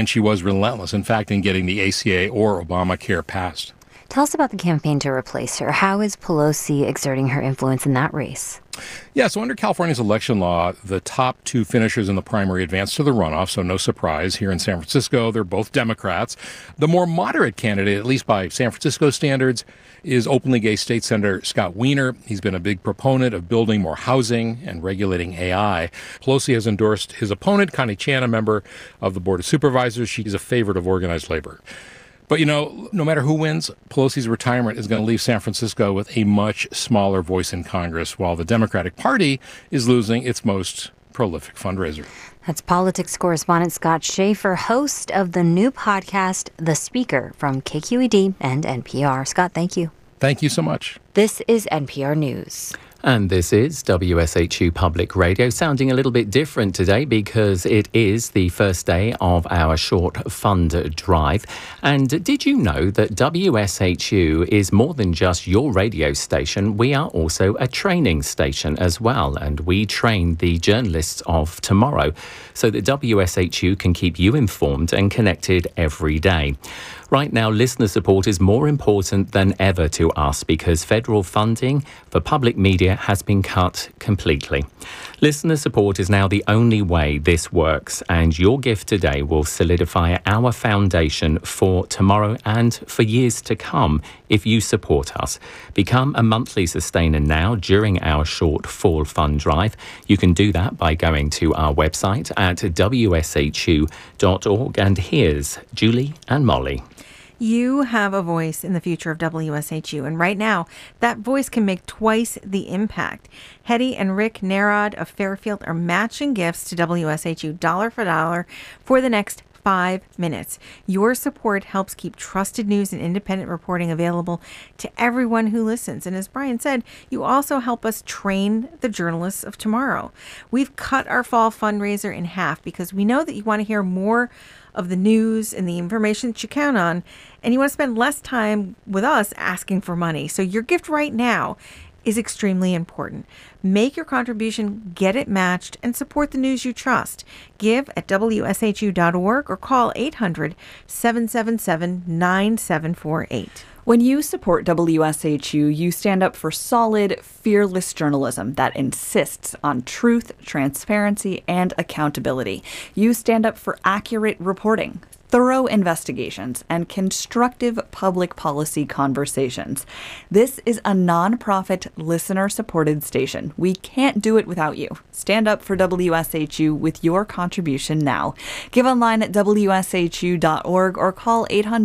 and she was relentless, in fact, in getting the ACA or Obamacare passed. Tell us about the campaign to replace her. How is Pelosi exerting her influence in that race? Yeah, so under California's election law, the top two finishers in the primary advance to the runoff, so no surprise. Here in San Francisco, they're both Democrats. The more moderate candidate, at least by San Francisco standards, is openly gay State Senator Scott Wiener. He's been a big proponent of building more housing and regulating AI. Pelosi has endorsed his opponent, Connie Chan, a member of the Board of Supervisors. She's a favorite of organized labor. But, no matter who wins, Pelosi's retirement is going to leave San Francisco with a much smaller voice in Congress, while the Democratic Party is losing its most prolific fundraiser. That's politics correspondent Scott Schaefer, host of the new podcast, The Speaker, from KQED and NPR. Scott, thank you. Thank you so much. This is NPR News. And this is WSHU Public Radio, sounding a little bit different today because it is the first day of our short fund drive. And did you know that WSHU is more than just your radio station? We are also a training station as well, and we train the journalists of tomorrow so that WSHU can keep you informed and connected every day. Right now, listener support is more important than ever to us because federal funding for public media has been cut completely. Listener support is now the only way this works, and your gift today will solidify our foundation for tomorrow and for years to come if you support us. Become a monthly sustainer now during our short fall fund drive. You can do that by going to our website at wshu.org. And here's Julie and Molly. You have a voice in the future of WSHU, and right now, that voice can make twice the impact. Hetty and Rick Narod of Fairfield are matching gifts to WSHU dollar for dollar for the next 5 minutes. Your support helps keep trusted news and independent reporting available to everyone who listens. And as Brian said, you also help us train the journalists of tomorrow. We've cut our fall fundraiser in half because we know that you want to hear more of the news and the information that you count on, and you want to spend less time with us asking for money. So your gift right now is extremely important. Make your contribution, get it matched, and support the news you trust. Give at WSHU.org or call 800-777-9748. When you support WSHU, you stand up for solid, fearless journalism that insists on truth, transparency, and accountability. You stand up for accurate reporting, thorough investigations, and constructive public policy conversations. This is a nonprofit, listener-supported station. We can't do it without you. Stand up for WSHU with your contribution now. Give online at WSHU.org or call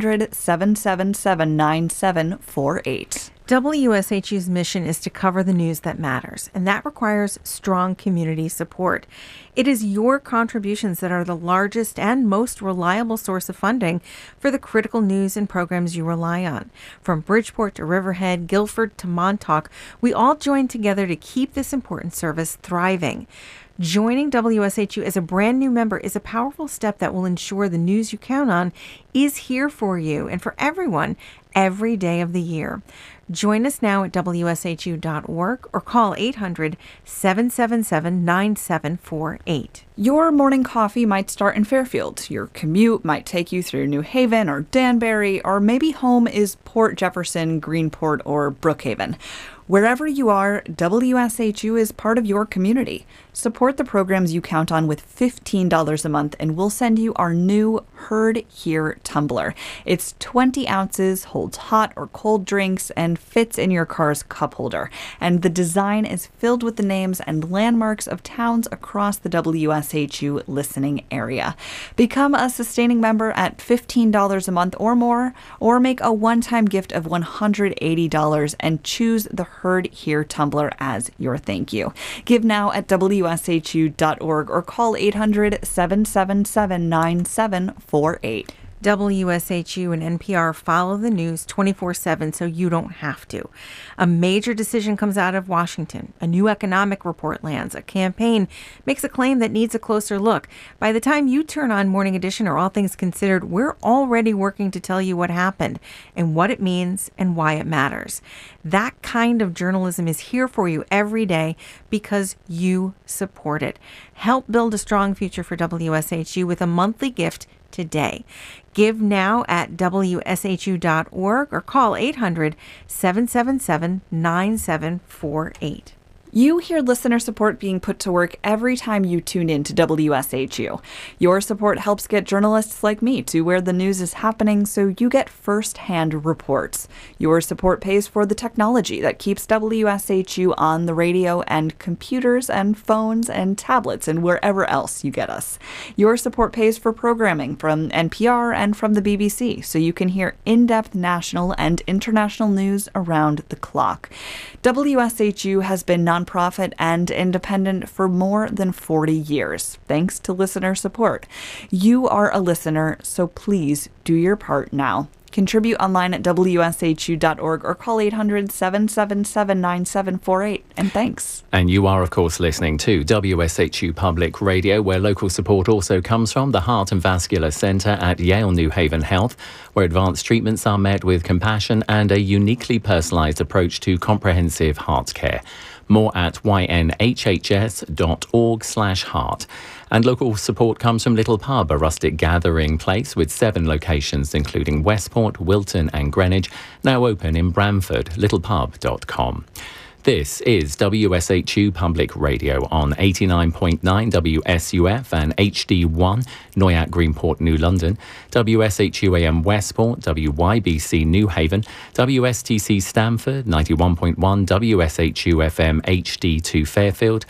800-777-9748. WSHU's mission is to cover the news that matters, and that requires strong community support. It is your contributions that are the largest and most reliable source of funding for the critical news and programs you rely on. From Bridgeport to Riverhead, Guilford to Montauk, we all join together to keep this important service thriving. Joining WSHU as a brand new member is a powerful step that will ensure the news you count on is here for you and for everyone every day of the year. Join us now at WSHU.org or call 800-777-9748. Your morning coffee might start in Fairfield. Your commute might take you through New Haven or Danbury, or maybe home is Port Jefferson, Greenport, or Brookhaven. Wherever you are, WSHU is part of your community. Support the programs you count on with $15 a month, and we'll send you our new Heard Here tumbler. It's 20 ounces, holds hot or cold drinks, and fits in your car's cup holder. And the design is filled with the names and landmarks of towns across the WSHU listening area. Become a sustaining member at $15 a month or more, or make a one-time gift of $180 and choose the Heard Here tumbler as your thank you. Give now at WSHU.org or call 800-777-9748. WSHU and NPR follow the news 24/7 so you don't have to. A major decision comes out of Washington. A new economic report lands. A campaign makes a claim that needs a closer look. By the time you turn on Morning Edition or All Things Considered, we're already working to tell you what happened and what it means and why it matters. That kind of journalism is here for you every day because you support it. Help build a strong future for WSHU with a monthly gift today. Give now at WSHU.org or call 800-777-9748. You hear listener support being put to work every time you tune in to WSHU. Your support helps get journalists like me to where the news is happening, so you get first-hand reports. Your support pays for the technology that keeps WSHU on the radio and computers and phones and tablets and wherever else you get us. Your support pays for programming from NPR and from the BBC, so you can hear in-depth national and international news around the clock. WSHU has been nonprofit and independent for more than 40 years, thanks to listener support. You are a listener, so please do your part now. Contribute online at WSHU.org or call 800-777-9748. And thanks. And you are, of course, listening to WSHU Public Radio, where local support also comes from the Heart and Vascular Centre at Yale New Haven Health, where advanced treatments are met with compassion and a uniquely personalised approach to comprehensive heart care. More at ynhhs.org/heart. And local support comes from Little Pub, a rustic gathering place with 7 locations, including Westport, Wilton and Greenwich, now open in Bramford, littlepub.com. This is WSHU Public Radio on 89.9 WSUF and HD1, Noyac Greenport, New London, WSHU AM Westport, WYBC New Haven, WSTC Stamford, 91.1 WSHU FM HD2 Fairfield,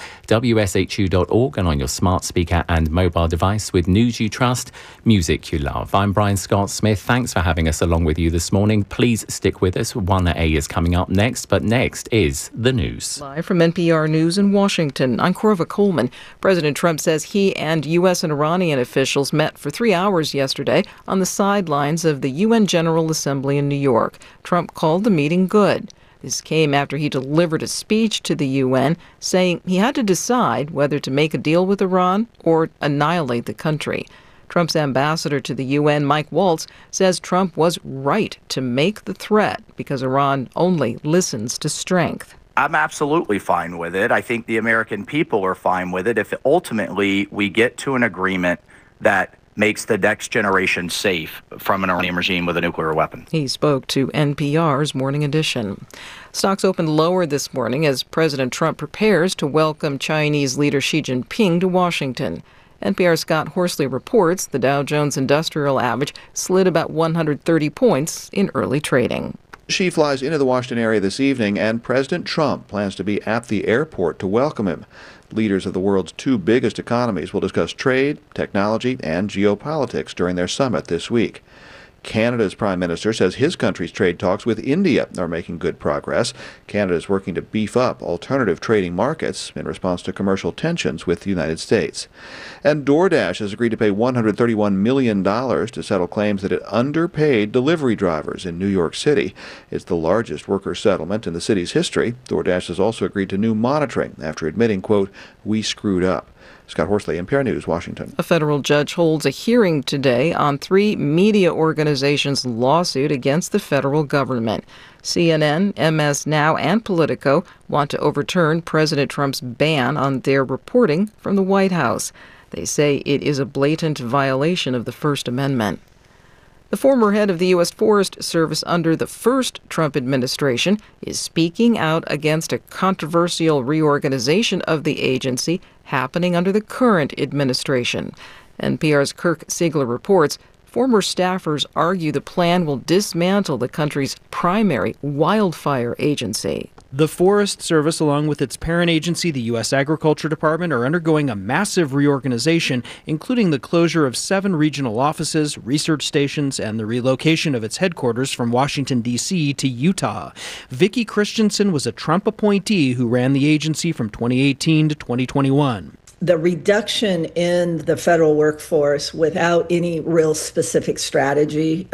WSHU.org and on your smart speaker and mobile device with news you trust, music you love. I'm Brian Scott Smith. Thanks for having us along with you this morning. Please stick with us. 1A is coming up next, but next is the news. Live from NPR News in Washington, I'm Corva Coleman. President Trump says he and U.S. and Iranian officials met for 3 hours yesterday on the sidelines of the UN General Assembly in New York. Trump called the meeting good. This came after he delivered a speech to the UN saying he had to decide whether to make a deal with Iran or annihilate the country. Trump's ambassador to the UN, Mike Waltz, says Trump was right to make the threat because Iran only listens to strength. I'm absolutely fine with it. I think the American people are fine with it if ultimately we get to an agreement that makes the next generation safe from an Iranian regime with a nuclear weapon. He spoke to NPR's Morning Edition. Stocks opened lower this morning as President Trump prepares to welcome Chinese leader Xi Jinping to Washington. NPR's Scott Horsley reports the Dow Jones Industrial Average slid about 130 points in early trading. Xi flies into the Washington area this evening, and President Trump plans to be at the airport to welcome him. Leaders of the world's 2 biggest economies will discuss trade, technology, and geopolitics during their summit this week. Canada's Prime Minister says his country's trade talks with India are making good progress. Canada is working to beef up alternative trading markets in response to commercial tensions with the United States. And DoorDash has agreed to pay $131 million to settle claims that it underpaid delivery drivers in New York City. It's the largest worker settlement in the city's history. DoorDash has also agreed to new monitoring after admitting, quote, "we screwed up." Scott Horsley, NPR News, Washington. A federal judge holds a hearing today on 3 media organizations' lawsuit against the federal government. CNN, MS Now, and Politico want to overturn President Trump's ban on their reporting from the White House. They say it is a blatant violation of the First Amendment. The former head of the U.S. Forest Service under the first Trump administration is speaking out against a controversial reorganization of the agency happening under the current administration. NPR's Kirk Siegler reports former staffers argue the plan will dismantle the country's primary wildfire agency. The Forest Service, along with its parent agency, the U.S. Agriculture Department, are undergoing a massive reorganization, including the closure of 7 regional offices, research stations, and the relocation of its headquarters from Washington, D.C. to Utah. Vicki Christensen was a Trump appointee who ran the agency from 2018 to 2021. The reduction in the federal workforce without any real specific strategy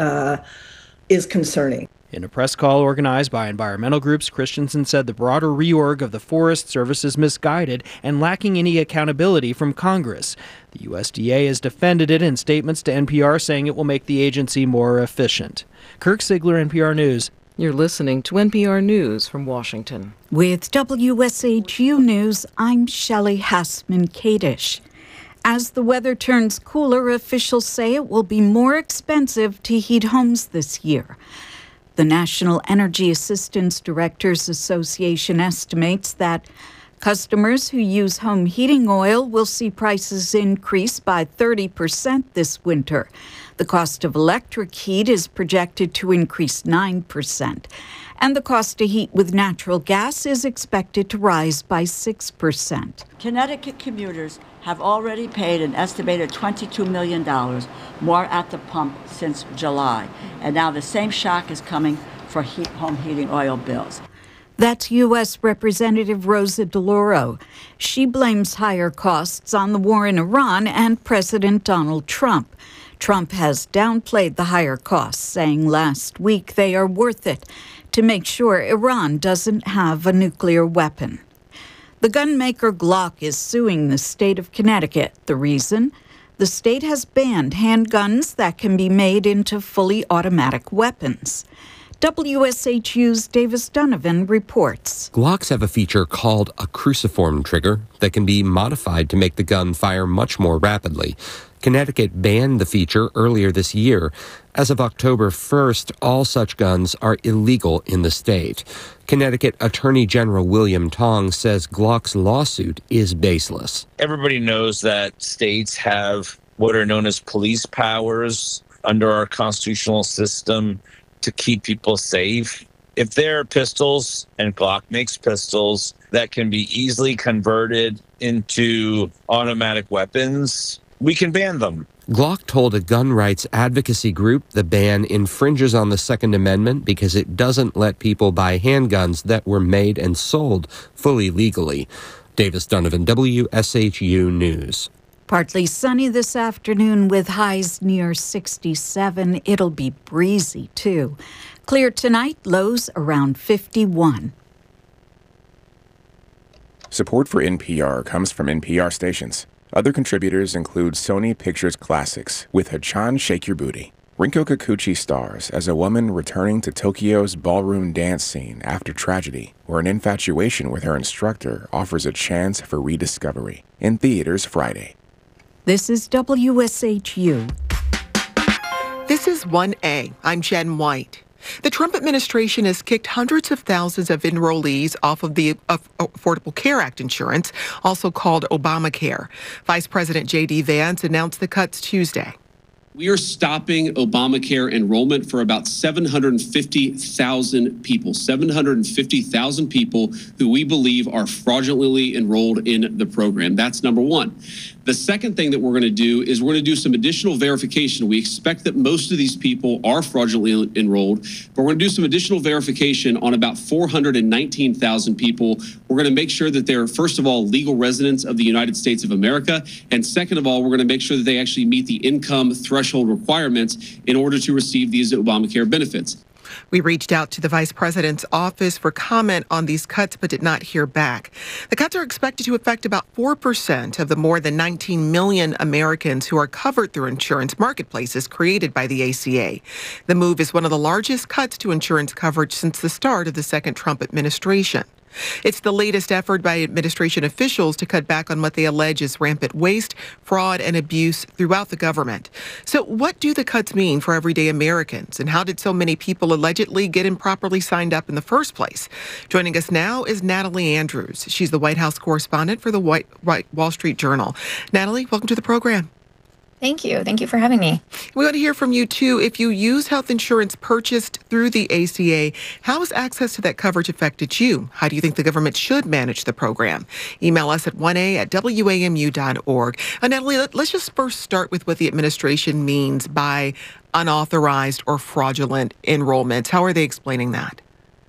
is concerning. In a press call organized by environmental groups, Christensen said the broader reorg of the Forest Service is misguided and lacking any accountability from Congress. The USDA has defended it in statements to NPR, saying it will make the agency more efficient. Kirk Siegler, NPR News. You're listening to NPR News from Washington. With WSHU News, I'm Shelley Hassman-Kadish. As the weather turns cooler, officials say it will be more expensive to heat homes this year. The National Energy Assistance Directors Association estimates that customers who use home heating oil will see prices increase by 30% this winter. The cost of electric heat is projected to increase 9%, and the cost to heat with natural gas is expected to rise by 6%. Connecticut commuters have already paid an estimated $22 million more at the pump since July, and now the same shock is coming for home heating oil bills. That's U.S. Representative Rosa DeLauro. She blames higher costs on the war in Iran and President Donald Trump. Trump has downplayed the higher costs, saying last week they are worth it to make sure Iran doesn't have a nuclear weapon. The gun maker Glock is suing the state of Connecticut. The reason? The state has banned handguns that can be made into fully automatic weapons. WSHU's Davis Donovan reports. Glocks have a feature called a cruciform trigger that can be modified to make the gun fire much more rapidly. Connecticut banned the feature earlier this year. As of October 1st, all such guns are illegal in the state. Connecticut Attorney General William Tong says Glock's lawsuit is baseless. Everybody knows that states have what are known as police powers under our constitutional system to keep people safe. If there are pistols, and Glock makes pistols, that can be easily converted into automatic weapons, we can ban them. Glock told a gun rights advocacy group the ban infringes on the Second Amendment because it doesn't let people buy handguns that were made and sold fully legally. Davis Donovan, WSHU News. Partly sunny this afternoon with highs near 67. It'll be breezy, too. Clear tonight, lows around 51. Support for NPR comes from NPR stations. Other contributors include Sony Pictures Classics with Hachan Shake Your Booty. Rinko Kikuchi stars as a woman returning to Tokyo's ballroom dance scene after tragedy, where an infatuation with her instructor offers a chance for rediscovery. In theaters Friday. This is WSHU. This is 1A. I'm Jen White. The Trump administration has kicked hundreds of thousands of enrollees off of the Affordable Care Act insurance, also called Obamacare. Vice President J.D. Vance announced the cuts Tuesday. We are stopping Obamacare enrollment for about 750,000 people, 750,000 people who we believe are fraudulently enrolled in the program. That's number one. The second thing that we're going to do is we're going to do some additional verification. We expect that most of these people are fraudulently enrolled, but we're going to do some additional verification on about 419,000 people. We're going to make sure that they're, first of all, legal residents of the United States of America. And second of all, we're going to make sure that they actually meet the income threshold requirements in order to receive these Obamacare benefits. We reached out to the vice president's office for comment on these cuts, but did not hear back. The cuts are expected to affect about 4% of the more than 19 million Americans who are covered through insurance marketplaces created by the ACA. The move is one of the largest cuts to insurance coverage since the start of the second Trump administration. It's the latest effort by administration officials to cut back on what they allege is rampant waste, fraud, and abuse throughout the government. So what do the cuts mean for everyday Americans, and how did so many people allegedly get improperly signed up in the first place? Joining us now is Natalie Andrews. She's the White House correspondent for the Wall Street Journal. Natalie, welcome to the program. Thank you. Thank you for having me. We want to hear from you, too. If you use health insurance purchased through the ACA, how has access to that coverage affected you? How do you think the government should manage the program? Email us at 1a@wamu.org. Natalie, let's just first start with what the administration means by unauthorized or fraudulent enrollments. How are they explaining that?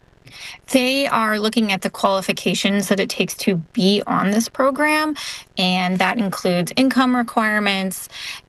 They are looking at the qualifications that it takes to be on this program, and that includes income requirements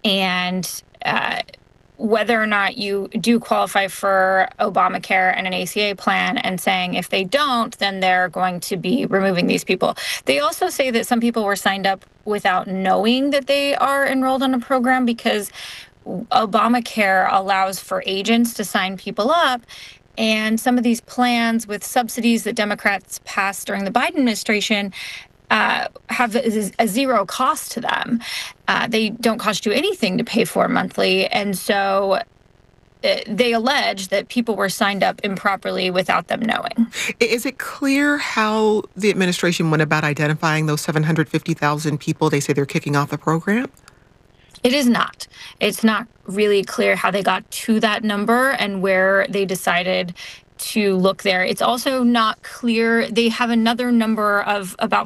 and whether or not you do qualify for Obamacare and an ACA plan, and saying if they don't, then they're going to be removing these people. They also say that some people were signed up without knowing that they are enrolled on a program because Obamacare allows for agents to sign people up. And some of these plans with subsidies that Democrats passed during the Biden administration have a zero cost to them. They don't cost you anything to pay for monthly. And so they allege that people were signed up improperly without them knowing. Is it clear how the administration went about identifying those 750,000 people they say they're kicking off the program? It is not. It's not really clear how they got to that number and where they decided to look there. It's also not clear. They have another number of about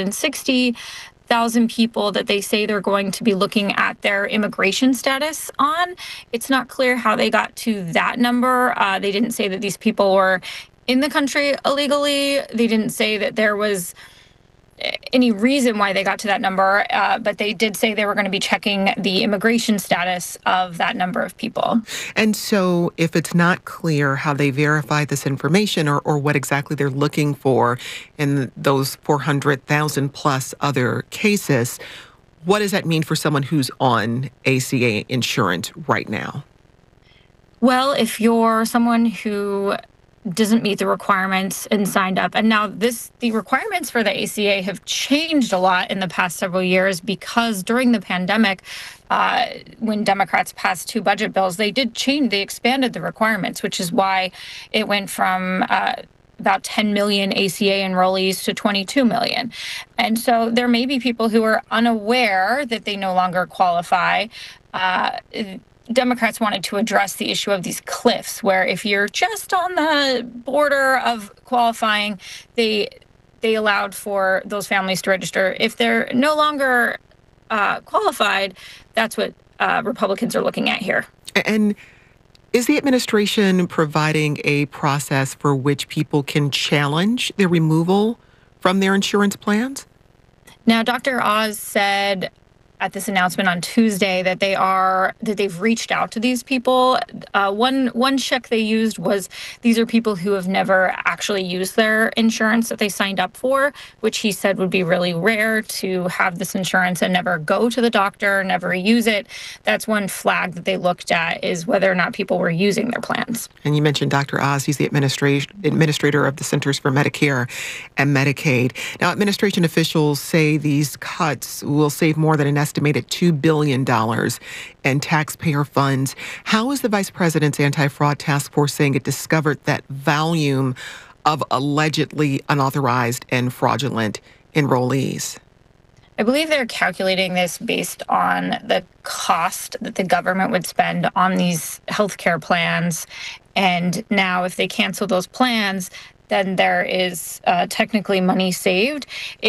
460,000 people that they say they're going to be looking at their immigration status on. It's not clear how they got to that number. They didn't say that these people were in the country illegally. They didn't say that there was any reason why they got to that number, but they did say they were going to be checking the immigration status of that number of people. And so if it's not clear how they verify this information or what exactly they're looking for in those 400,000 plus other cases, what does that mean for someone who's on ACA insurance right now? Well, if you're someone who doesn't meet the requirements and signed up. And now the requirements for the ACA have changed a lot in the past several years because during the pandemic, when Democrats passed 2 budget bills, they expanded the requirements, which is why it went from about 10 million ACA enrollees to 22 million. And so there may be people who are unaware that they no longer qualify. Democrats wanted to address the issue of these cliffs, where if you're just on the border of qualifying, they allowed for those families to register. If they're no longer qualified, that's what Republicans are looking at here. And is the administration providing a process for which people can challenge their removal from their insurance plans? Now, Dr. Oz said at this announcement on Tuesday that they've reached out to these people. One check they used was these are people who have never actually used their insurance that they signed up for, which he said would be really rare to have this insurance and never go to the doctor, never use it. That's one flag that they looked at, is whether or not people were using their plans. And you mentioned Dr. Oz. He's the administrator of the Centers for Medicare and Medicaid. Now, administration officials say these cuts will save more than an estimated $2 billion in taxpayer funds. How is the vice president's anti-fraud task force saying it discovered that volume of allegedly unauthorized and fraudulent enrollees? I believe they're calculating this based on the cost that the government would spend on these healthcare plans. And now if they cancel those plans, then there is technically money saved.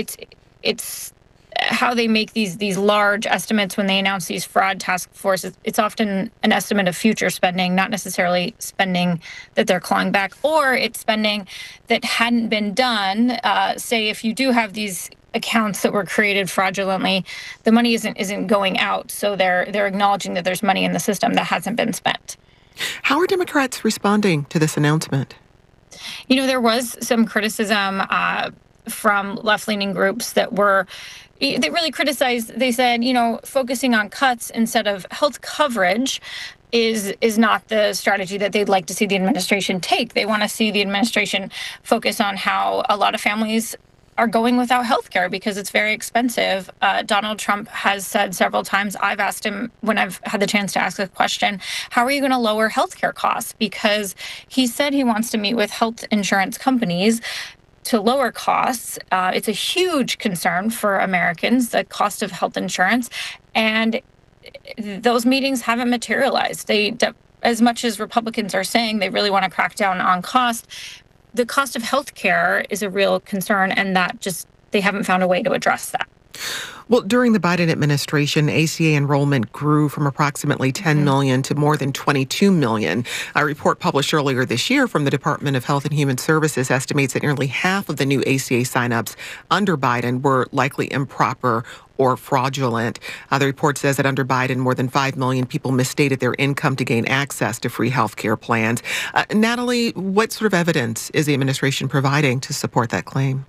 It's how they make these large estimates when they announce these fraud task forces. It's often an estimate of future spending, not necessarily spending that they're clawing back, or it's spending that hadn't been done. Say if you do have these accounts that were created fraudulently, the money isn't going out, so they're acknowledging that there's money in the system that hasn't been spent. How are Democrats responding to this announcement? You know, there was some criticism from left-leaning groups that really criticized. They said, focusing on cuts instead of health coverage is not the strategy that they'd like to see the administration take. They want to see the administration focus on how a lot of families are going without health care because it's very expensive. Donald Trump has said several times, I've asked him when I've had the chance to ask a question, how are you going to lower health care costs? Because he said he wants to meet with health insurance companies to lower costs. It's a huge concern for Americans, the cost of health insurance, and those meetings haven't materialized. As much as Republicans are saying they really want to crack down on cost, the cost of health care is a real concern, and they haven't found a way to address that. Well, during the Biden administration, ACA enrollment grew from approximately 10 million to more than 22 million. A report published earlier this year from the Department of Health and Human Services estimates that nearly half of the new ACA signups under Biden were likely improper or fraudulent. The report says that under Biden, more than 5 million people misstated their income to gain access to free health care plans. Natalie, what sort of evidence is the administration providing to support that claim?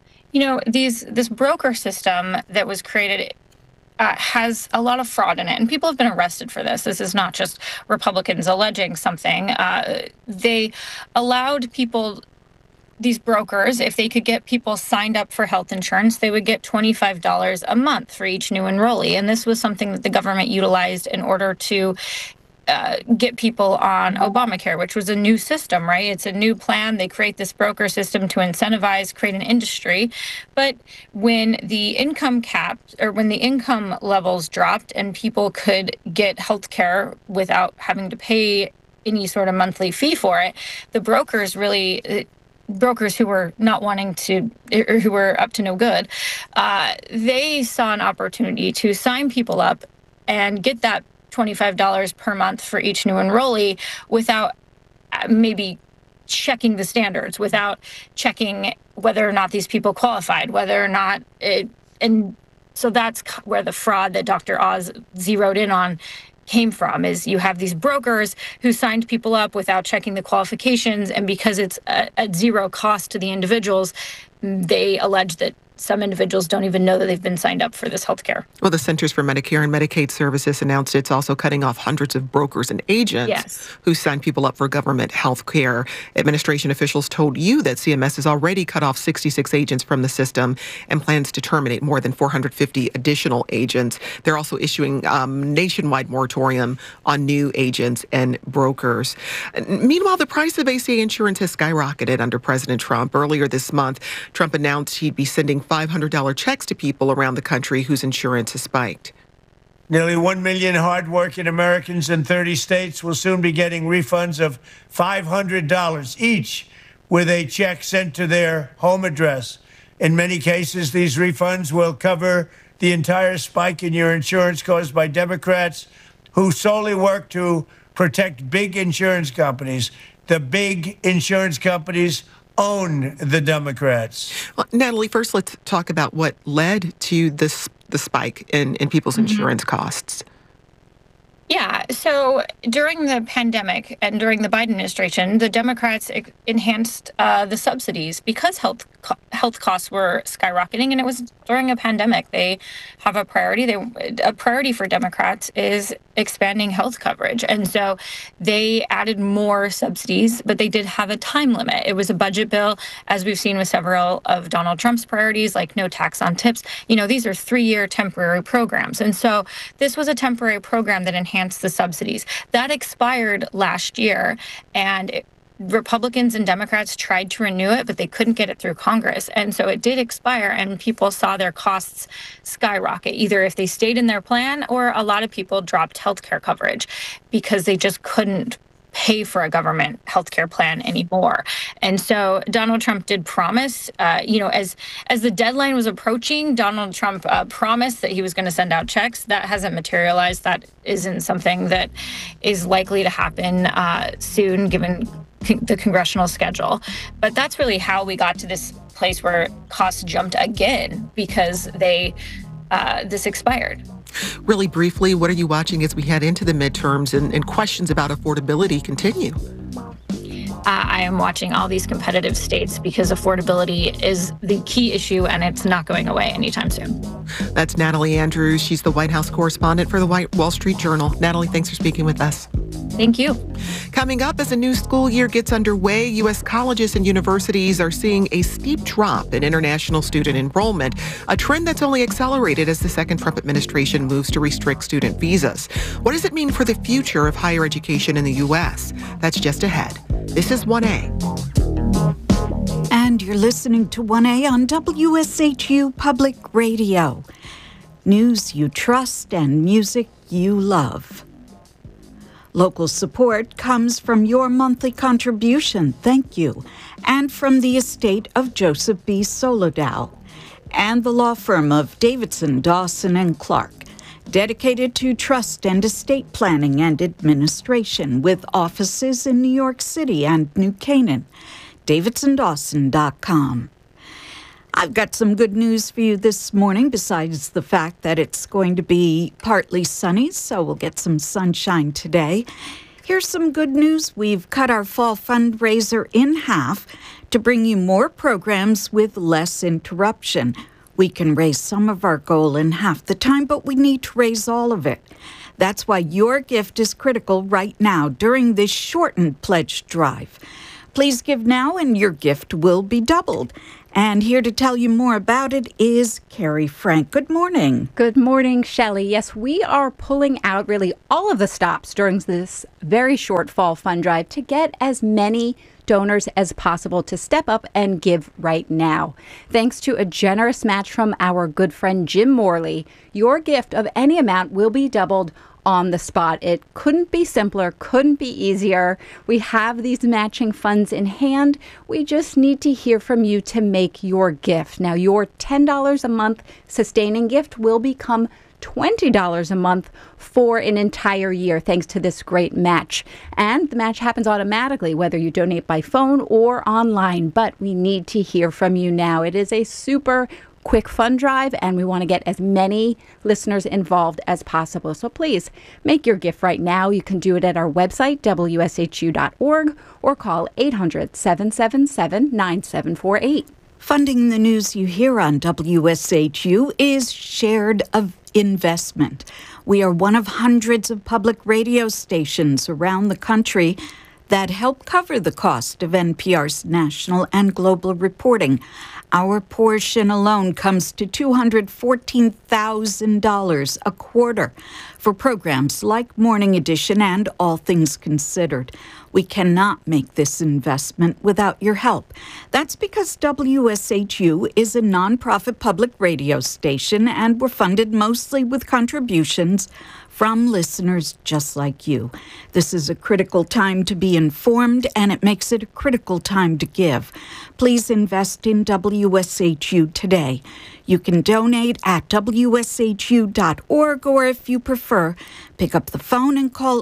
This broker system that was created has a lot of fraud in it, and people have been arrested for this. This is not just Republicans alleging something. They allowed people these brokers, if they could get people signed up for health insurance, they would get $25 a month for each new enrollee. And this was something that the government utilized in order to get people on Obamacare, which was a new system, right? It's a new plan. They create this broker system to incentivize, create an industry. But when the income cap or when the income levels dropped and people could get health care without having to pay any sort of monthly fee for it, the brokers who were not wanting to, or who were up to no good, they saw an opportunity to sign people up and get that $25 per month for each new enrollee without maybe checking the standards, without checking whether or not these people qualified, whether or not it, and so that's where the fraud that Dr. Oz zeroed in on came from, is you have these brokers who signed people up without checking the qualifications, and because it's at zero cost to the individuals, they allege that some individuals don't even know that they've been signed up for this health care. Well, the Centers for Medicare and Medicaid Services announced it's also cutting off hundreds of brokers and agents who sign people up for government health care. Administration officials told you that CMS has already cut off 66 agents from the system and plans to terminate more than 450 additional agents. They're also issuing nationwide moratorium on new agents and brokers. Meanwhile, the price of ACA insurance has skyrocketed under President Trump. Earlier this month, Trump announced he'd be sending $500 checks to people around the country whose insurance has spiked. Nearly 1 million hardworking Americans in 30 states will soon be getting refunds of $500 each with a check sent to their home address. In many cases, these refunds will cover the entire spike in your insurance caused by Democrats who solely work to protect big insurance companies. The big insurance companies own the Democrats. Well, Natalie, first let's talk about what led to the spike in people's insurance costs. Yeah. So during the pandemic and during the Biden administration, the Democrats enhanced the subsidies because health costs were skyrocketing, and it was during a pandemic. They have a priority. A priority for Democrats is expanding health coverage, and so they added more subsidies, but they did have a time limit. It was a budget bill, as we've seen with several of Donald Trump's priorities, like no tax on tips. You know, these are 3-year temporary programs, and so this was a temporary program that enhanced the subsidies. That expired last year, and Republicans and Democrats tried to renew it, but they couldn't get it through Congress. And so it did expire, and people saw their costs skyrocket, either if they stayed in their plan or a lot of people dropped healthcare coverage because they just couldn't pay for a government healthcare plan anymore. And so Donald Trump did promise, as the deadline was approaching, Donald Trump promised that he was going to send out checks. That hasn't materialized. That isn't something that is likely to happen soon, given the congressional schedule. But that's really how we got to this place where costs jumped again, because this expired. Really briefly, what are you watching as we head into the midterms and questions about affordability continue? I am watching all these competitive states because affordability is the key issue, and it's not going away anytime soon. That's Natalie Andrews. She's the White House correspondent for the Wall Street Journal. Natalie, thanks for speaking with us. Thank you. Coming up, as a new school year gets underway, U.S. colleges and universities are seeing a steep drop in international student enrollment, a trend that's only accelerated as the second Trump administration moves to restrict student visas. What does it mean for the future of higher education in the U.S.? That's just ahead. This is 1A. And you're listening to 1A on WSHU Public Radio. News you trust and music you love. Local support comes from your monthly contribution, thank you, and from the estate of Joseph B. Solodow and the law firm of Davidson, Dawson, and Clark, dedicated to trust and estate planning and administration with offices in New York City and New Canaan. DavidsonDawson.com. I've got some good news for you this morning, besides the fact that it's going to be partly sunny, so we'll get some sunshine today. Here's some good news. We've cut our fall fundraiser in half to bring you more programs with less interruption. We can raise some of our goal in half the time, but we need to raise all of it. That's why your gift is critical right now during this shortened pledge drive. Please give now and your gift will be doubled. And here to tell you more about it is Carrie Frank. Good morning. Good morning, Shelley. Yes, we are pulling out really all of the stops during this very short fall fund drive to get as many donors as possible to step up and give right now. Thanks to a generous match from our good friend Jim Morley, your gift of any amount will be doubled on the spot. It couldn't be simpler, couldn't be easier. We have these matching funds in hand. We just need to hear from you to make your gift. Now, your $10 a month sustaining gift will become $20 a month for an entire year, thanks to this great match. And the match happens automatically, whether you donate by phone or online. But we need to hear from you now. It is a super quick fund drive, and we want to get as many listeners involved as possible. So please make your gift right now. You can do it at our website, wshu.org, or call 800-777-9748. Funding the news you hear on WSHU is shared investment. We are one of hundreds of public radio stations around the country that help cover the cost of NPR's national and global reporting. Our portion alone comes to $214,000 a quarter for programs like Morning Edition and All Things Considered. We cannot make this investment without your help. That's because WSHU is a nonprofit public radio station, and we're funded mostly with contributions from listeners just like you. This is a critical time to be informed, and it makes it a critical time to give. Please invest in WSHU today. You can donate at wshu.org, or if you prefer, pick up the phone and call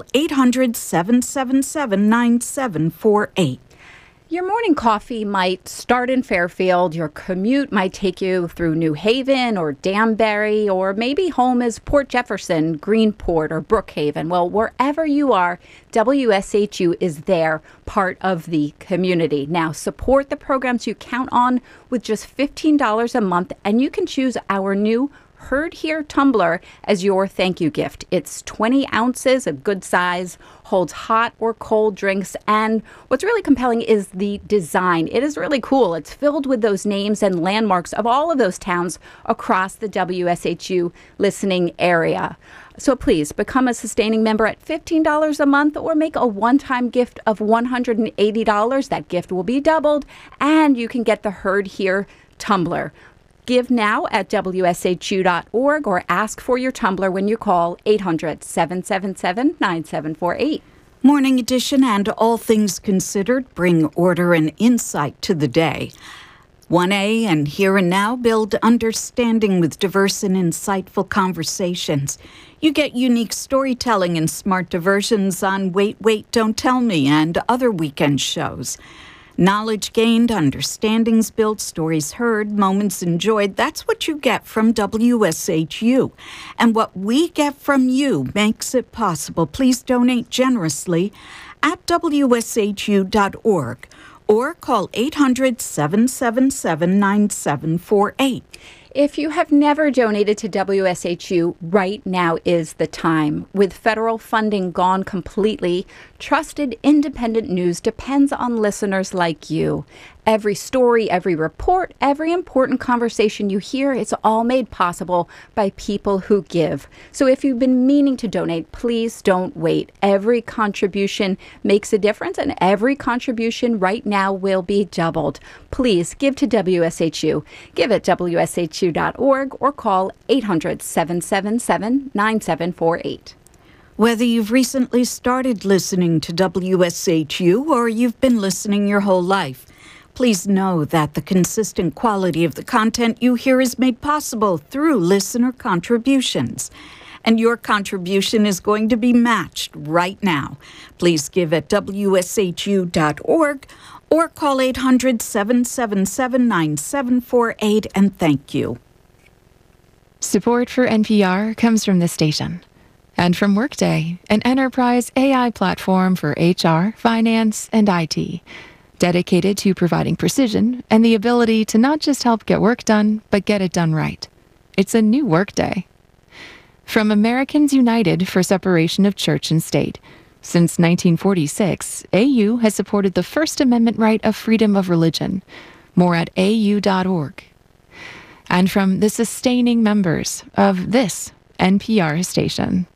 800-777-9748. Your morning coffee might start in Fairfield. Your commute might take you through New Haven or Danbury, or maybe home is Port Jefferson, Greenport, or Brookhaven. Well, wherever you are, WSHU is there, part of the community. Now, support the programs you count on with just $15 a month, and you can choose our new Heard Here tumbler as your thank you gift. It's 20 ounces, a good size, holds hot or cold drinks, and what's really compelling is the design. It is really cool. It's filled with those names and landmarks of all of those towns across the WSHU listening area. So please become a sustaining member at $15 a month, or make a one-time gift of $180. That gift will be doubled, and you can get the Heard Here tumbler. Give now at wshu.org, or ask for your tumbler when you call 800-777-9748. Morning Edition and All Things Considered bring order and insight to the day. 1A and Here and Now build understanding with diverse and insightful conversations. You get unique storytelling and smart diversions on Wait, Wait, Don't Tell Me and other weekend shows. Knowledge gained, understandings built, stories heard, moments enjoyed. That's what you get from WSHU. And what we get from you makes it possible. Please donate generously at wshu.org, or call 800-777-9748. If you have never donated to WSHU, right now is the time. With federal funding gone completely, trusted independent news depends on listeners like you. Every story, every report, every important conversation you hear, it's all made possible by people who give. So if you've been meaning to donate, please don't wait. Every contribution makes a difference, and every contribution right now will be doubled. Please give to WSHU. Give at wshu.org, or call 800-777-9748. Whether you've recently started listening to WSHU or you've been listening your whole life, please know that the consistent quality of the content you hear is made possible through listener contributions. And your contribution is going to be matched right now. Please give at wshu.org, or call 800-777-9748, and thank you. Support for NPR comes from this station and from Workday, an enterprise AI platform for HR, finance, and IT, dedicated to providing precision and the ability to not just help get work done, but get it done right. It's a new Workday. From Americans United for Separation of Church and State, Since 1946, AU has supported the First Amendment right of freedom of religion. More at au.org. And from the sustaining members of this NPR station.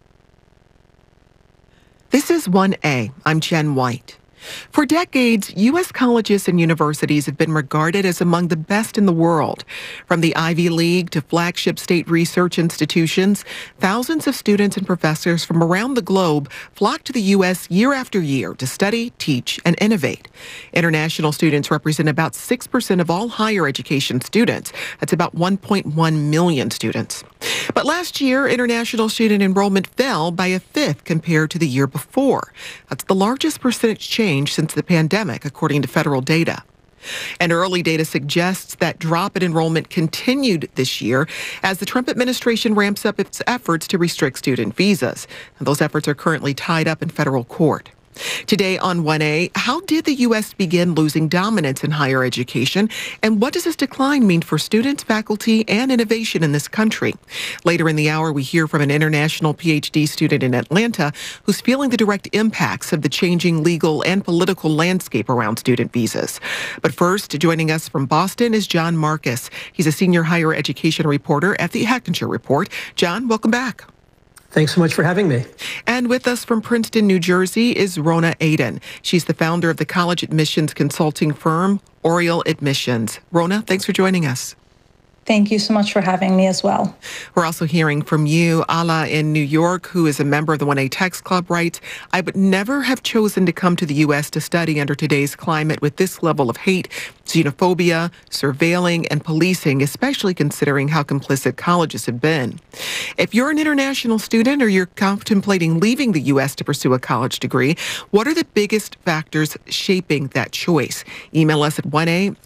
This is 1A. I'm Jen White. For decades, U.S. colleges and universities have been regarded as among the best in the world. From the Ivy League to flagship state research institutions, thousands of students and professors from around the globe flock to the U.S. year after year to study, teach, and innovate. International students represent about 6% of all higher education students. That's about 1.1 million students. But last year, international student enrollment fell by a fifth compared to the year before. That's the largest percentage change since the pandemic, according to federal data. And early data suggests that drop in enrollment continued this year as the Trump administration ramps up its efforts to restrict student visas. And those efforts are currently tied up in federal court. Today on 1A, how did the U.S. begin losing dominance in higher education? And what does this decline mean for students, faculty, and innovation in this country? Later in the hour, we hear from an international PhD student in Atlanta who's feeling the direct impacts of the changing legal and political landscape around student visas. But first, joining us from Boston is John Marcus. He's a senior higher education reporter at the Hechinger Report. John, welcome back. Thanks so much for having me. And with us from Princeton, New Jersey is Rona Aden. She's the founder of the college admissions consulting firm, Oriel Admissions. Rona, thanks for joining us. Thank you so much for having me as well. We're also hearing from you, Ala in New York, who is a member of the 1A Text Club, writes, I would never have chosen to come to the U.S. to study under today's climate with this level of hate, xenophobia, surveilling, and policing, especially considering how complicit colleges have been. If you're an international student or you're contemplating leaving the U.S. to pursue a college degree, what are the biggest factors shaping that choice? Email us at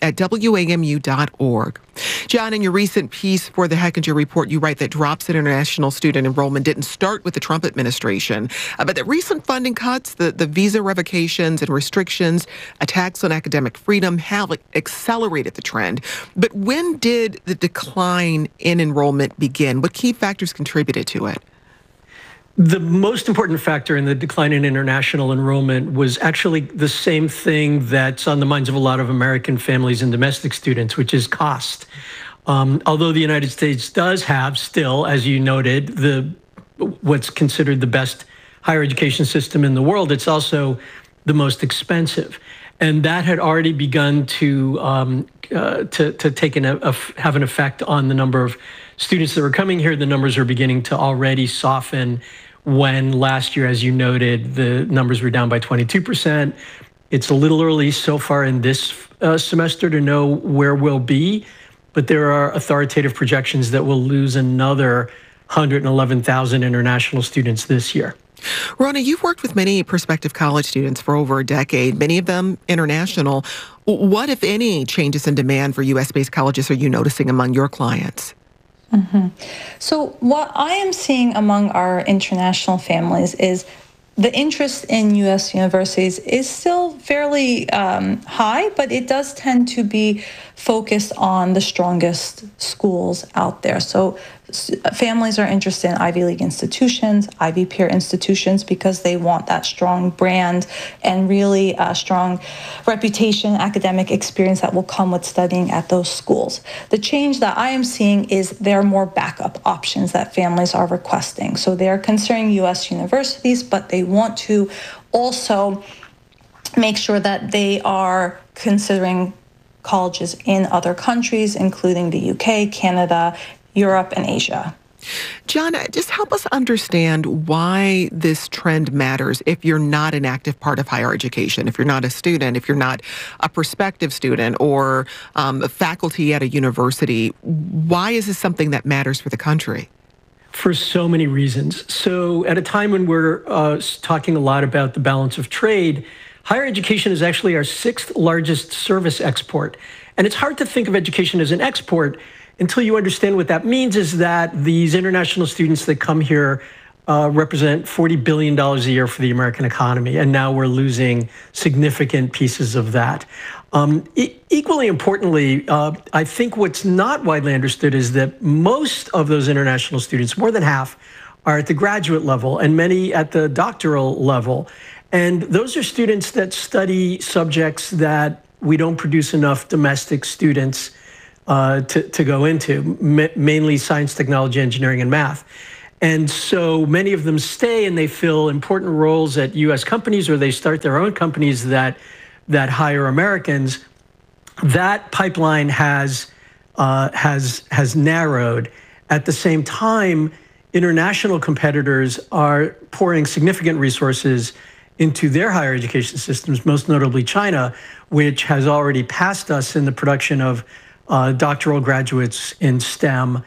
1a@wamu.org. John, in your recent piece for the Hechinger Report, you write that drops in international student enrollment didn't start with the Trump administration, but that recent funding cuts, the visa revocations and restrictions, attacks on academic freedom have accelerated the trend. But when did the decline in enrollment begin? What key factors contributed to it? The most important factor in the decline in international enrollment was actually the same thing that's on the minds of a lot of American families and domestic students, which is cost. Although the United States does have still, as you noted, what's considered the best higher education system in the world, it's also the most expensive. And that had already begun to take have an effect on the number of students that were coming here. The numbers are beginning to already soften when last year, as you noted, the numbers were down by 22%. It's a little early so far in this semester to know where we'll be, but there are authoritative projections that we'll lose another 111,000 international students this year. Rona, you've worked with many prospective college students for over a decade, many of them international. What, if any, changes in demand for U.S.-based colleges are you noticing among your clients? So what I am seeing among our international families is the interest in U.S. universities is still fairly high, but it does tend to be focused on the strongest schools out there. So families are interested in Ivy League institutions, Ivy peer institutions, because they want that strong brand and really a strong reputation, academic experience that will come with studying at those schools. The change that I am seeing is there are more backup options that families are requesting. So they're considering U.S. universities, but they want to also make sure that they are considering colleges in other countries, including the UK, Canada, Europe, and Asia. John, just help us understand why this trend matters if you're not an active part of higher education, if you're not a student, if you're not a prospective student or a faculty at a university. Why is this something that matters for the country? For so many reasons. So at a time when we're talking a lot about the balance of trade, higher education is actually our 6th largest service export. And it's hard to think of education as an export until you understand what that means is that these international students that come here represent $40 billion a year for the American economy. And now we're losing significant pieces of that. Equally importantly, I think what's not widely understood is that most of those international students, more than half, are at the graduate level and many at the doctoral level. And those are students that study subjects that we don't produce enough domestic students to go into, mainly science, technology, engineering, and math. And so many of them stay and they fill important roles at U.S. companies, or they start their own companies that hire Americans. That pipeline has narrowed. At the same time, international competitors are pouring significant resources into their higher education systems, most notably China, which has already passed us in the production of doctoral graduates in STEM.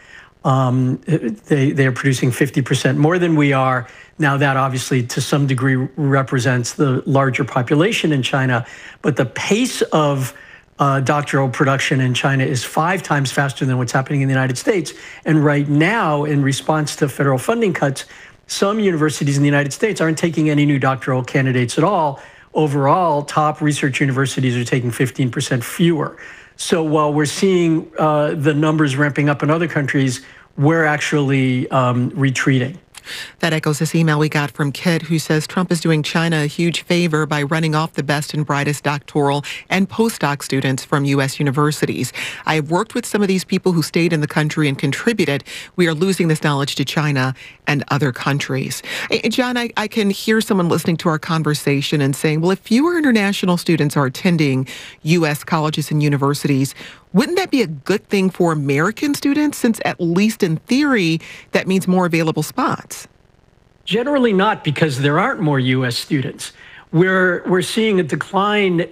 They are producing 50% more than we are. Now that obviously to some degree represents the larger population in China, but the pace of doctoral production in China is 5 times faster than what's happening in the United States. And right now, in response to federal funding cuts, some universities in the United States aren't taking any new doctoral candidates at all. Overall, top research universities are taking 15% fewer. So while we're seeing the numbers ramping up in other countries, we're actually retreating. That echoes this email we got from Kit, who says Trump is doing China a huge favor by running off the best and brightest doctoral and postdoc students from U.S. universities. I have worked with some of these people who stayed in the country and contributed. We are losing this knowledge to China and other countries. John, I can hear someone listening to our conversation and saying, well, if fewer international students are attending U.S. colleges and universities, wouldn't that be a good thing for American students, since at least in theory, that means more available spots? Generally not, because there aren't more U.S. students. We're seeing a decline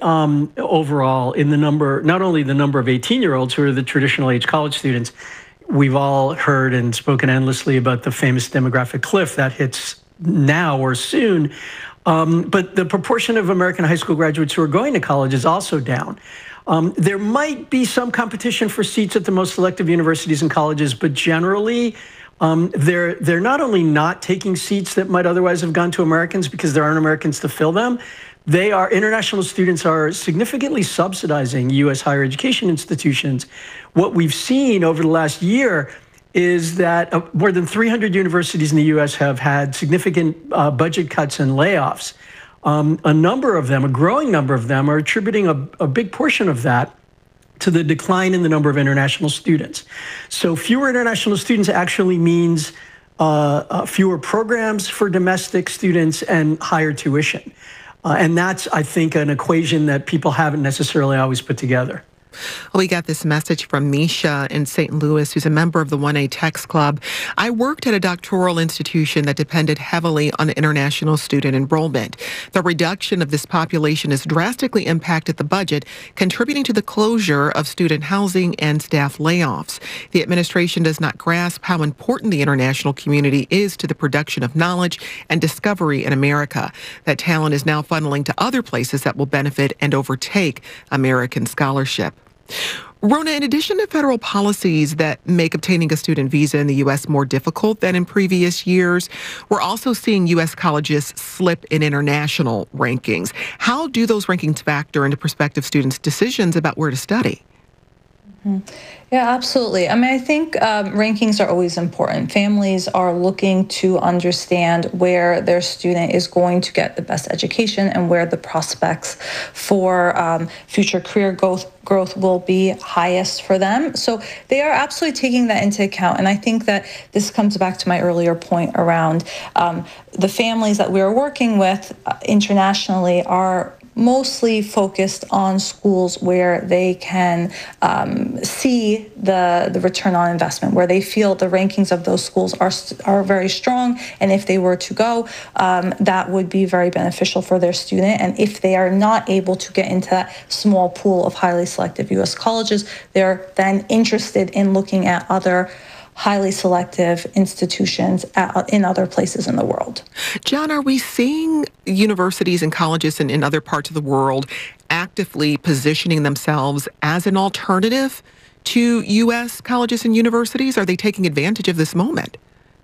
overall in the number, not only the number of 18-year-olds who are the traditional age college students. We've all heard and spoken endlessly about the famous demographic cliff that hits now or soon. But the proportion of American high school graduates who are going to college is also down. There might be some competition for seats at the most selective universities and colleges, but generally, they're not only not taking seats that might otherwise have gone to Americans because there aren't Americans to fill them. International students are significantly subsidizing U.S. higher education institutions. What we've seen over the last year is that more than 300 universities in the U.S. have had significant budget cuts and layoffs. A number of them, a growing number of them, are attributing a big portion of that to the decline in the number of international students. So fewer international students actually means fewer programs for domestic students and higher tuition. And that's, I think, an equation that people haven't necessarily always put together. We got this message from Misha in St. Louis, who's a member of the 1A Techs Club. I worked at a doctoral institution that depended heavily on international student enrollment. The reduction of this population has drastically impacted the budget, contributing to the closure of student housing and staff layoffs. The administration does not grasp how important the international community is to the production of knowledge and discovery in America. That talent is now funneling to other places that will benefit and overtake American scholarship. Rona, in addition to federal policies that make obtaining a student visa in the U.S. more difficult than in previous years, we're also seeing U.S. colleges slip in international rankings. How do those rankings factor into prospective students' decisions about where to study? Yeah, absolutely. I mean, I think rankings are always important. Families are looking to understand where their student is going to get the best education and where the prospects for future career growth will be highest for them. So they are absolutely taking that into account. And I think that this comes back to my earlier point around the families that we're working with internationally are mostly focused on schools where they can see the return on investment, where they feel the rankings of those schools are very strong. And if they were to go, that would be very beneficial for their student. And if they are not able to get into that small pool of highly selective U.S. colleges, they're then interested in looking at other highly selective institutions in other places in the world. John, are we seeing universities and colleges in other parts of the world actively positioning themselves as an alternative to U.S. colleges and universities? Are they taking advantage of this moment?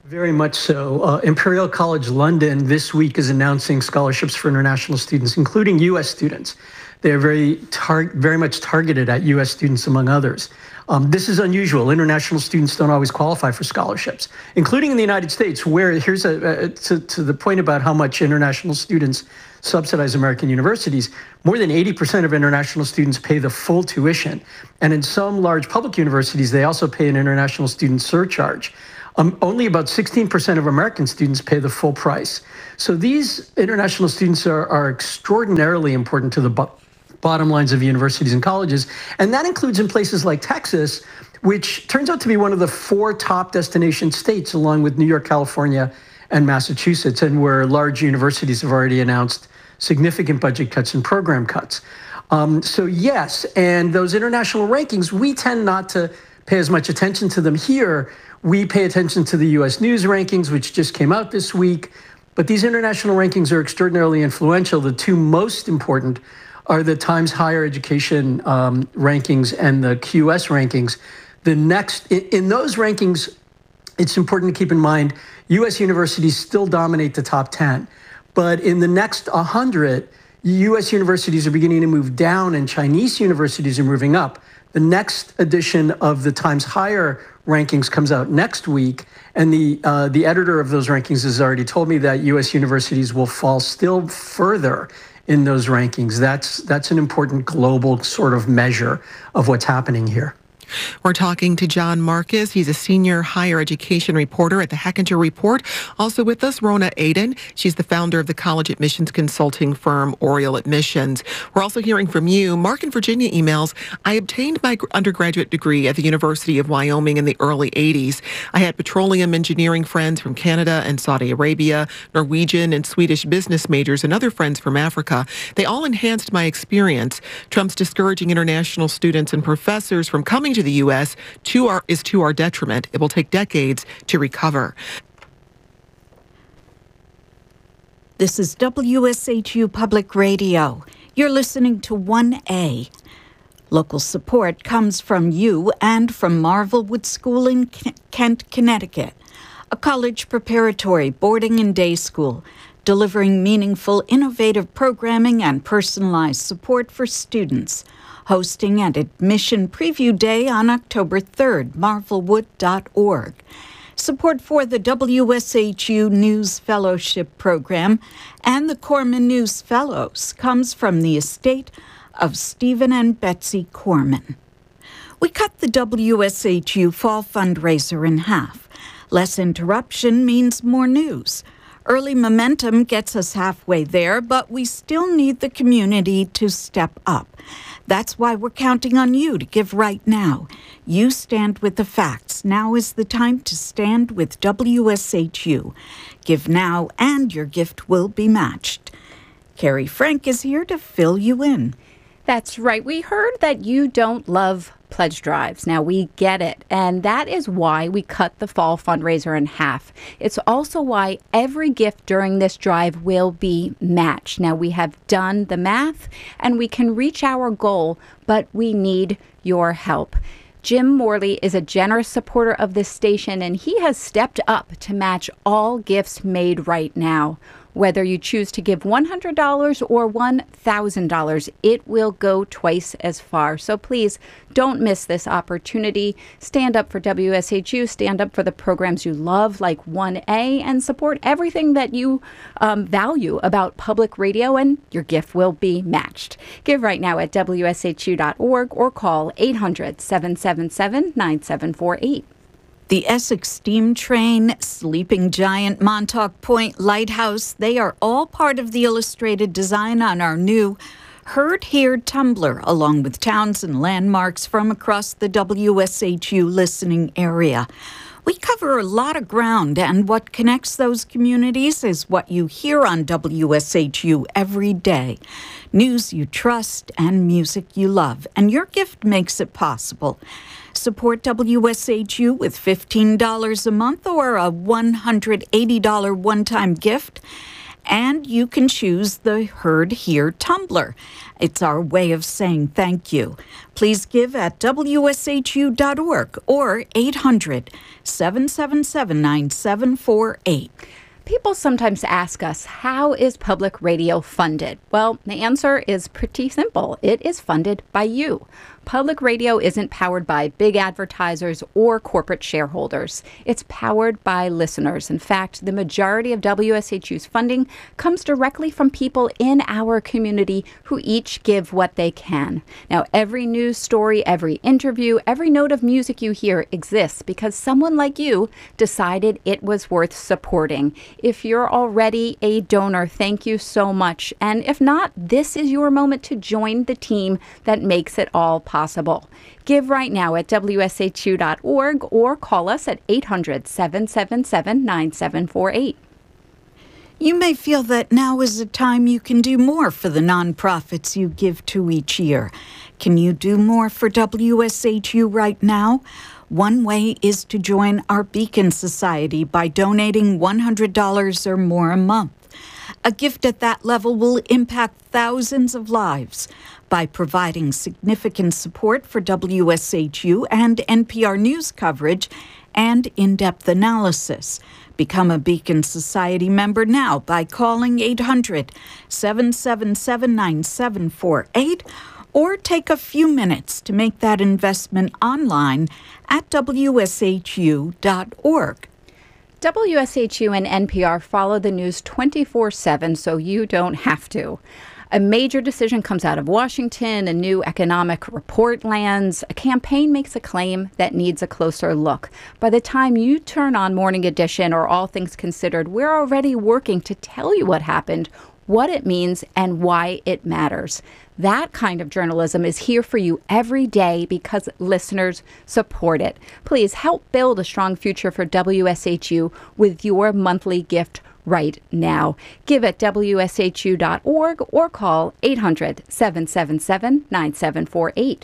Very much so. Imperial College London this week is announcing scholarships for international students, including U.S. students. They're very much targeted at U.S. students, among others. This is unusual. International students don't always qualify for scholarships, including in the United States, where here's to the point about how much international students subsidize American universities. More than 80% of international students pay the full tuition. And in some large public universities, they also pay an international student surcharge. Only about 16% of American students pay the full price. So these international students are extraordinarily important to the bottom lines of universities and colleges. And that includes in places like Texas, which turns out to be one of the 4 top destination states, along with New York, California, and Massachusetts, and where large universities have already announced significant budget cuts and program cuts. So yes, and those international rankings, we tend not to pay as much attention to them here. We pay attention to the U.S. News rankings, which just came out this week. But these international rankings are extraordinarily influential. The 2 most important are the Times Higher Education rankings and the QS rankings. In those rankings, it's important to keep in mind, U.S. universities still dominate the top 10. But in the next 100, U.S. universities are beginning to move down and Chinese universities are moving up. The next edition of the Times Higher rankings comes out next week, and the editor of those rankings has already told me that U.S. universities will fall still further in those rankings. That's an important global sort of measure of what's happening here. We're talking to John Marcus. He's a senior higher education reporter at the Hechinger Report. Also with us, Rona Aden. She's the founder of the college admissions consulting firm Oriel Admissions. We're also hearing from you. Mark in Virginia emails, I obtained my undergraduate degree at the University of Wyoming in the early 80s. I had petroleum engineering friends from Canada and Saudi Arabia, Norwegian and Swedish business majors, and other friends from Africa. They all enhanced my experience. Trump's discouraging international students and professors from coming to the U.S. is to our detriment. It will take decades to recover. This is WSHU Public Radio. You're listening to 1A. Local support comes from you and from Marvelwood School in Kent, Connecticut, a college preparatory boarding and day school delivering meaningful, innovative programming and personalized support for students. Hosting an admission preview day on October 3rd, marvelwood.org. Support for the WSHU News Fellowship Program and the Corman News Fellows comes from the estate of Stephen and Betsy Corman. We cut the WSHU Fall Fundraiser in half. Less interruption means more news. Early momentum gets us halfway there, but we still need the community to step up. That's why we're counting on you to give right now. You stand with the facts. Now is the time to stand with WSHU. Give now and your gift will be matched. Carrie Frank is here to fill you in. That's right. We heard that you don't love pledge drives. Now, we get it. And that is why we cut the fall fundraiser in half. It's also why every gift during this drive will be matched. Now, we have done the math and we can reach our goal, but we need your help. Jim Morley is a generous supporter of this station, and he has stepped up to match all gifts made right now. Whether you choose to give $100 or $1,000, it will go twice as far. So please don't miss this opportunity. Stand up for WSHU, stand up for the programs you love like 1A, and support everything that you value about public radio, and your gift will be matched. Give right now at WSHU.org or call 800-777-9748. The Essex Steam Train, Sleeping Giant, Montauk Point Lighthouse, they are all part of the illustrated design on our new Heard Here Tumblr, along with towns and landmarks from across the WSHU listening area. We cover a lot of ground, and what connects those communities is what you hear on WSHU every day. News you trust and music you love, and your gift makes it possible. Support WSHU with $15 a month or a $180 one-time gift. And you can choose the Heard Here tumbler. It's our way of saying thank you. Please give at wshu.org or 800-777-9748. People sometimes ask us, how is public radio funded? Well, the answer is pretty simple. It is funded by you. Public radio isn't powered by big advertisers or corporate shareholders. It's powered by listeners. In fact, the majority of WSHU's funding comes directly from people in our community who each give what they can. Now, every news story, every interview, every note of music you hear exists because someone like you decided it was worth supporting. If you're already a donor, thank you so much. And if not, this is your moment to join the team that makes it all possible. Give right now at wshu.org or call us at 800-777-9748. You may feel that now is a time you can do more for the nonprofits you give to each year. Can you do more for WSHU right now? One way is to join our Beacon Society by donating $100 or more a month. A gift at that level will impact thousands of lives by providing significant support for WSHU and NPR news coverage and in-depth analysis. Become a Beacon Society member now by calling 800-777-9748 or take a few minutes to make that investment online at wshu.org. WSHU and NPR follow the news 24/7 so you don't have to. A major decision comes out of Washington, a new economic report lands, a campaign makes a claim that needs a closer look. By the time you turn on Morning Edition or All Things Considered, we're already working to tell you what happened, what it means, and why it matters. That kind of journalism is here for you every day because listeners support it. Please help build a strong future for WSHU with your monthly gift right now. Give at wshu.org or call 800-777-9748.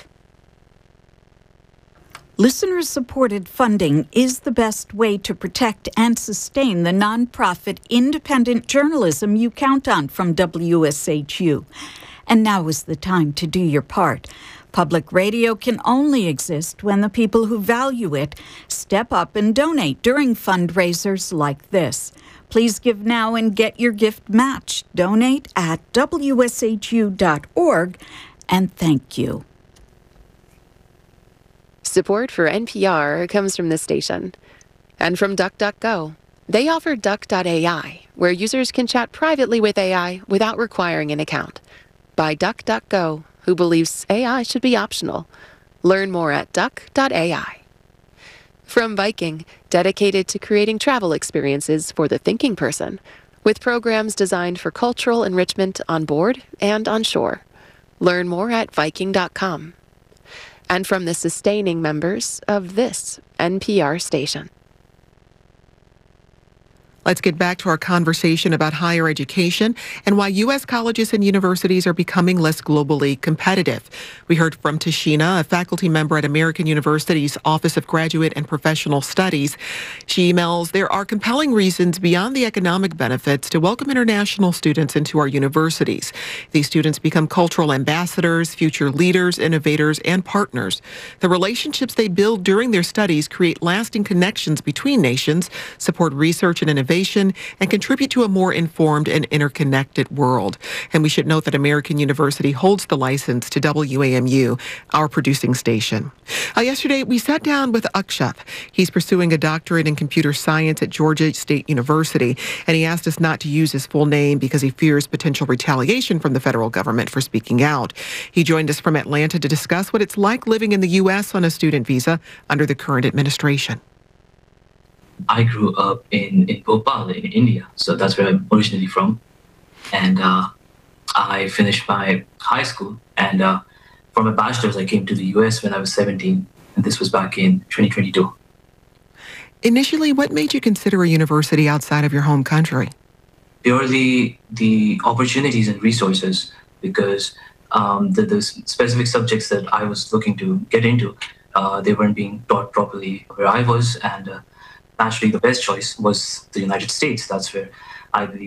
Listener-supported funding is the best way to protect and sustain the nonprofit independent journalism you count on from WSHU. And now is the time to do your part. Public radio can only exist when the people who value it step up and donate during fundraisers like this. Please give now and get your gift matched. Donate at wshu.org, and thank you. Support for NPR comes from this station and from DuckDuckGo. They offer Duck.ai, where users can chat privately with AI without requiring an account. By DuckDuckGo, who believes AI should be optional. Learn more at Duck.ai. From Viking, dedicated to creating travel experiences for the thinking person, with programs designed for cultural enrichment on board and on shore. Learn more at Viking.com. And from the sustaining members of this NPR station. Let's get back to our conversation about higher education and why U.S. colleges and universities are becoming less globally competitive. We heard from Tashina, a faculty member at American University's Office of Graduate and Professional Studies. She emails, there are compelling reasons beyond the economic benefits to welcome international students into our universities. These students become cultural ambassadors, future leaders, innovators, and partners. The relationships they build during their studies create lasting connections between nations, support research and innovation, and contribute to a more informed and interconnected world. And we should note that American University holds the license to WAMU, our producing station. Yesterday, we sat down with Akshat. He's pursuing a doctorate in computer science at Georgia State University, and he asked us not to use his full name because he fears potential retaliation from the federal government for speaking out. He joined us from Atlanta to discuss what it's like living in the U.S. on a student visa under the current administration. I grew up in Bhopal in India, so that's where I'm originally from. And I finished my high school, and for my bachelor's, I came to the US when I was 17, and this was back in 2022. Initially, what made you consider a university outside of your home country? Purely the opportunities and resources, because the specific subjects that I was looking to get into, they weren't being taught properly where I was, and naturally, the best choice was the United States. That's where I believe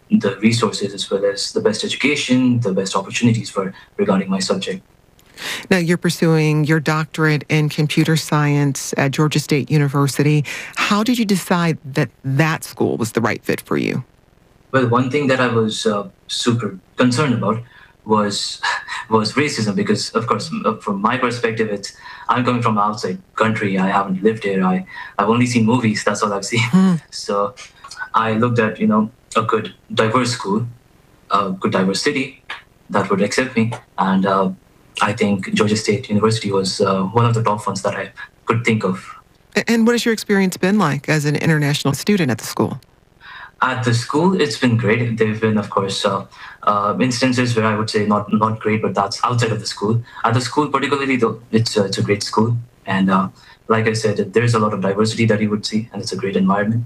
the resources as well as the best education, the best opportunities for regarding my subject. Now, you're pursuing your doctorate in computer science at Georgia State University. How did you decide that that school was the right fit for you? Well, one thing that I was super concerned about was racism, because, of course, from my perspective, I'm coming from an outside country. I haven't lived here. I've only seen movies. That's all I've seen. So I looked at, a good diverse school, a good diverse city that would accept me. And I think Georgia State University was one of the top ones that I could think of. And what has your experience been like as an international student at the school? At the school, it's been great. There have been, of course, instances where I would say not great, but that's outside of the school. At the school, particularly, though, it's a great school. And like I said, there's a lot of diversity that you would see, and it's a great environment.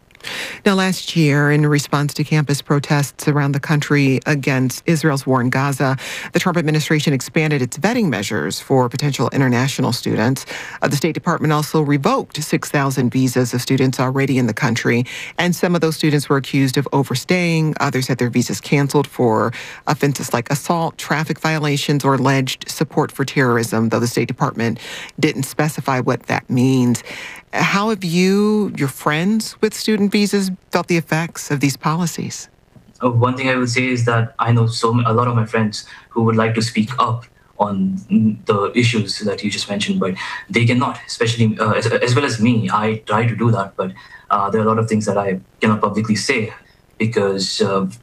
Now, last year, in response to campus protests around the country against Israel's war in Gaza, the Trump administration expanded its vetting measures for potential international students. The State Department also revoked 6,000 visas of students already in the country, and some of those students were accused of overstaying. Others had their visas canceled for offenses like assault, traffic violations, or alleged support for terrorism, though the State Department didn't specify what that means. How have you, your friends with student visas, felt the effects of these policies? One thing I will say is that I know a lot of my friends who would like to speak up on the issues that you just mentioned, but they cannot, especially as well as me. I try to do that, but there are a lot of things that I cannot publicly say because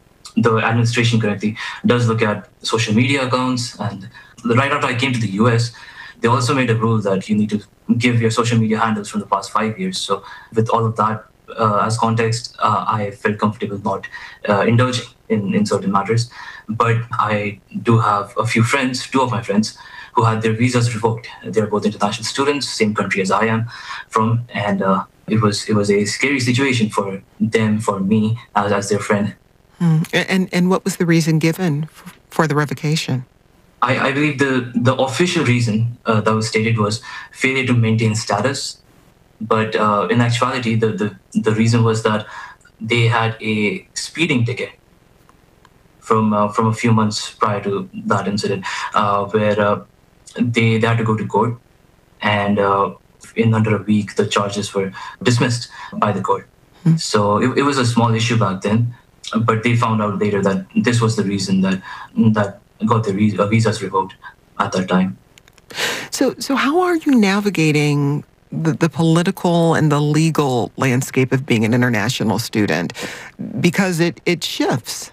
the administration currently does look at social media accounts. And right after I came to the US, they also made a rule that you need to give your social media handles from the past 5 years. So with all of that as context, I felt comfortable not indulging in certain matters. But I do have a few friends, two of my friends, who had their visas revoked. They're both international students, same country as I am from. And it was a scary situation for them, for me, as their friend. And what was the reason given for the revocation? I believe the official reason that was stated was failure to maintain status. But in actuality, the reason was that they had a speeding ticket from a few months prior to that incident, where they had to go to court, and in under a week, the charges were dismissed by the court. So it was a small issue back then, but they found out later that this was the reason that got their visas revoked at that time. So how are you navigating the political and the legal landscape of being an international student? Because it shifts.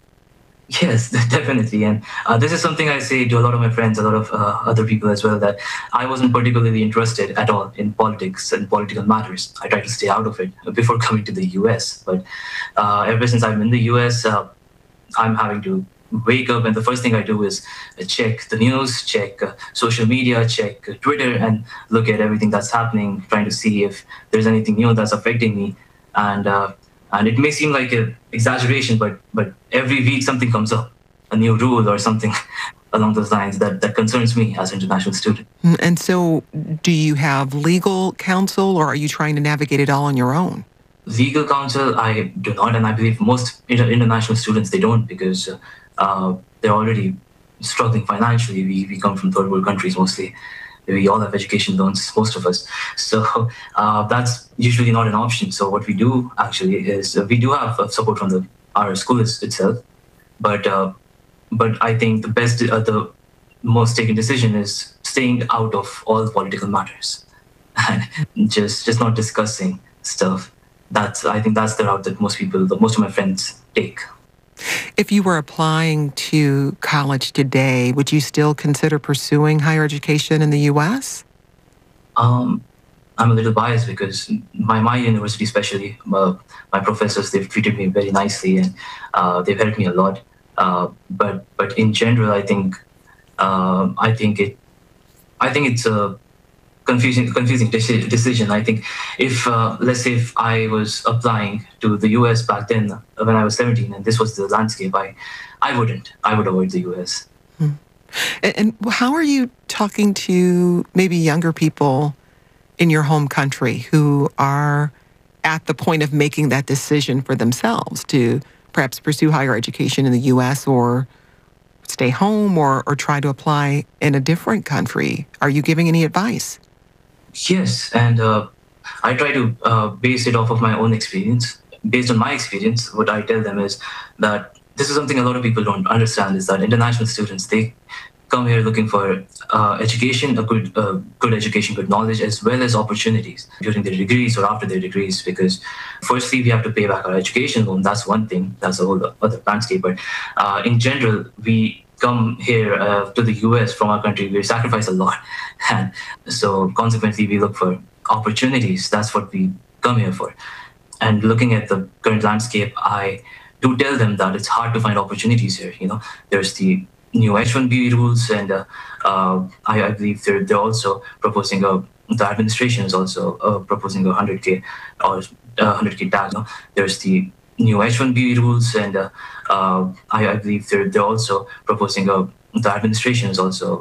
Yes, definitely. And this is something I say to a lot of my friends, a lot of other people as well, that I wasn't particularly interested at all in politics and political matters. I tried to stay out of it before coming to the US. But ever since I'm in the US, I'm having to wake up, and the first thing I do is check the news, check social media, check Twitter, and look at everything that's happening, trying to see if there's anything new that's affecting me. And it may seem like an exaggeration, but every week something comes up, a new rule or something along those lines that concerns me as an international student. And so do you have legal counsel, or are you trying to navigate it all on your own? Legal counsel, I do not, and I believe most international students, they don't, because they're already struggling financially. We come from third world countries mostly. We all have education loans, most of us. So that's usually not an option. So what we do actually is we do have support from our school itself. But I think the most taken decision is staying out of all political matters and just not discussing stuff. I think that's the route that most of my friends take. If you were applying to college today, would you still consider pursuing higher education in the U.S.? I'm a little biased because my university, especially my professors, they've treated me very nicely and they've helped me a lot. But in general, I think it's a confusing decision. I think if let's say if I was applying to the US back then when I was 17 and this was the landscape, I would avoid the US. And how are you talking to maybe younger people in your home country who are at the point of making that decision for themselves to perhaps pursue higher education in the U.S. or stay home or try to apply in a different country? Are you giving any advice? Yes, and I try to base it off of my own experience. Based on my experience, what I tell them is that this is something a lot of people don't understand, is that international students, they come here looking for education, a good education, good knowledge, as well as opportunities during their degrees or after their degrees. Because firstly, we have to pay back our education loan. That's one thing. That's a whole other landscape. But in general, we come here to the US from our country, we sacrifice a lot. And so consequently, we look for opportunities. That's what we come here for. And looking at the current landscape, I do tell them that it's hard to find opportunities here. You know, there's the new H-1B rules, and I believe they're also proposing the administration is also proposing a 100K or 100K tax. No? There's the new H-1B rules, and I believe they're also proposing the administration is also